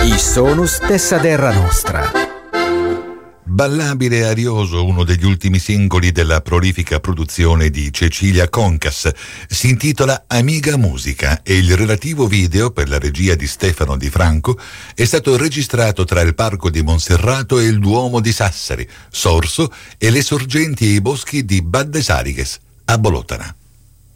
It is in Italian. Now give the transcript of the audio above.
I sonus dessa terra nostra. Ballabile e arioso, uno degli ultimi singoli della prolifica produzione di Cecilia Concas, si intitola Amiga Musica e il relativo video, per la regia di Stefano Di Franco, è stato registrato tra il Parco di Monserrato e il Duomo di Sassari, Sorso e le sorgenti e i boschi di Baddesarighes, a Bolotana.